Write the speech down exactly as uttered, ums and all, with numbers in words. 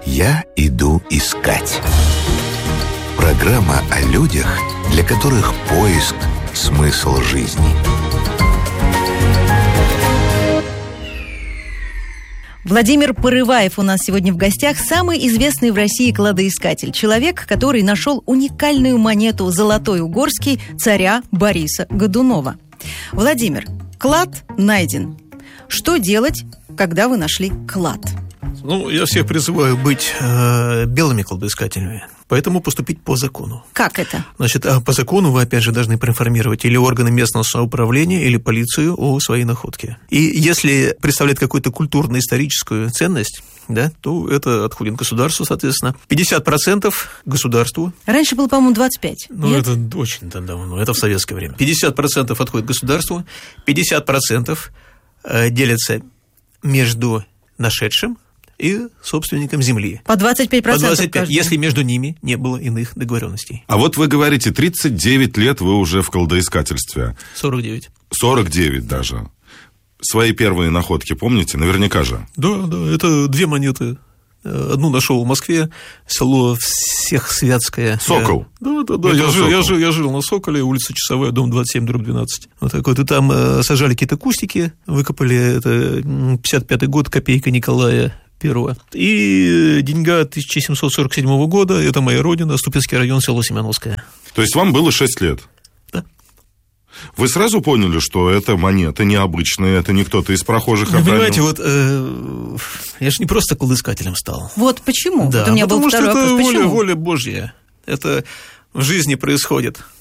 «Я иду искать». Программа о людях, для которых поиск – смысл жизни. Владимир Порываев у нас сегодня в гостях, самый известный в России кладоискатель. Человек, который нашел уникальную монету «Золотой Угорский» царя Бориса Годунова. Владимир, клад найден. Что делать, когда вы нашли клад? Ну, я всех призываю быть э, белыми кладоискателями, поэтому поступить по закону. Как это? Значит, по закону вы, опять же, должны проинформировать или органы местного самоуправления, или полицию о своей находке. И если представляет какую-то культурно-историческую ценность, да, то это отходит государству, соответственно. пятьдесят процентов государству. Раньше было, по-моему, двадцать пять. Ну, нет? Это очень давно, это в советское время. пятьдесят процентов отходит государству, пятьдесят процентов делятся между нашедшим и собственником земли. По двадцать пять процентов. По двадцать пять, каждый. если между ними не было иных договоренностей. А вот вы говорите, тридцать девять лет вы уже в кладоискательстве. сорок девять. сорок девять даже. Свои первые находки помните? Наверняка же. Да, да, это две монеты. Одну нашел в Москве, село Всехсвятское. Сокол. Да, да, да. Я жил, я, жил, я жил на Соколе, улица Часовая, дом двадцать семь, дробь двенадцать. Вот так вот. И там э, сажали какие-то кустики, выкопали, это пятьдесят пятый год, копейка Николая Первого. И деньга тысяча семьсот сорок седьмого года, это моя родина, Ступинский район, село Семеновское. То есть вам было шесть лет? Да. Вы сразу поняли, что это монеты необычные, это не кто-то из прохожих Вы обронил? понимаете, вот э, я же не просто кладоискателем стал. Вот почему? Да, вот у меня потому был что второй это вопрос. воля, Почему? воля Божья. Это в жизни происходит.